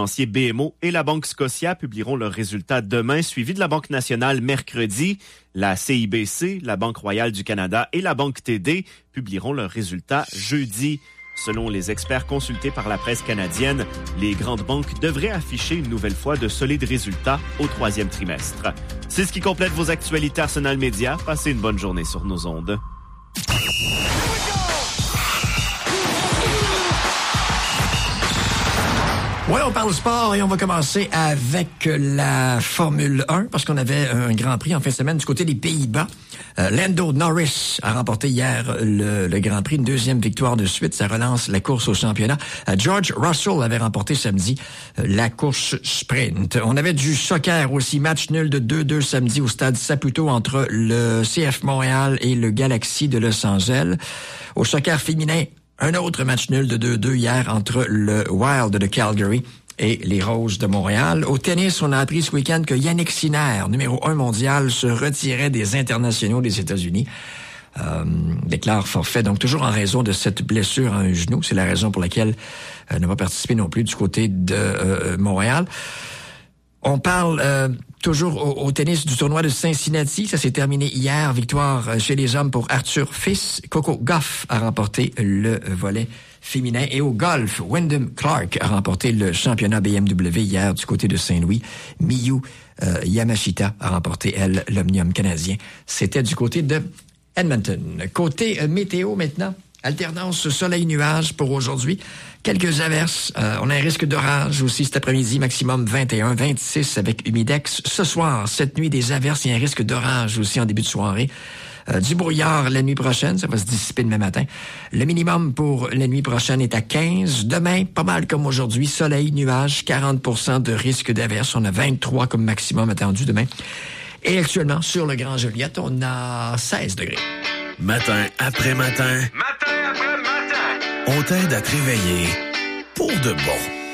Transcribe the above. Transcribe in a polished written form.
financiers BMO et la Banque Scotia publieront leurs résultats demain, suivi de la Banque nationale mercredi. La CIBC, la Banque royale du Canada et la Banque TD publieront leurs résultats jeudi. Selon les experts consultés par la presse canadienne, les grandes banques devraient afficher une nouvelle fois de solides résultats au troisième trimestre. C'est ce qui complète vos actualités Arsenal Média. Passez une bonne journée sur nos ondes. Oui, on parle sport et on va commencer avec la Formule 1 parce qu'on avait un Grand Prix en fin de semaine du côté des Pays-Bas. Lando Norris a remporté hier le Grand Prix, une deuxième victoire de suite. Ça relance la course au championnat. George Russell avait remporté samedi la course sprint. On avait du soccer aussi, match nul de 2-2 samedi au stade Saputo entre le CF Montréal et le Galaxy de Los Angeles. Au soccer féminin, un autre match nul de 2-2 hier entre le Wild de Calgary et les Roses de Montréal. Au tennis, on a appris ce week-end que Yannick Sinner, numéro 1 mondial, se retirait des internationaux des États-Unis. Déclare forfait, donc toujours en raison de cette blessure à un genou. C'est la raison pour laquelle n'a pas participé non plus du côté de Montréal. On parle toujours au tennis du tournoi de Cincinnati. Ça s'est terminé hier. Victoire chez les hommes pour Arthur Fils. Coco Gauff a remporté le volley féminin. Et au golf, Wyndham Clark a remporté le championnat BMW hier du côté de Saint-Louis. Miyu Yamashita a remporté, elle, l'Omnium canadien. C'était du côté de Edmonton. Côté météo maintenant. Alternance soleil-nuage pour aujourd'hui. Quelques averses. On a un risque d'orage aussi cet après-midi, maximum 21, 26 avec humidex. Ce soir, cette nuit, des averses et un risque d'orage aussi en début de soirée. Du brouillard la nuit prochaine, ça va se dissiper demain matin. Le minimum pour la nuit prochaine est à 15. Demain, pas mal comme aujourd'hui, soleil, nuage, 40% de risque d'averse. On a 23 comme maximum attendu demain. Et actuellement, sur le Grand Joliette, on a 16 degrés. Matin après matin. Matin après matin. On t'aide à te réveiller pour de bon.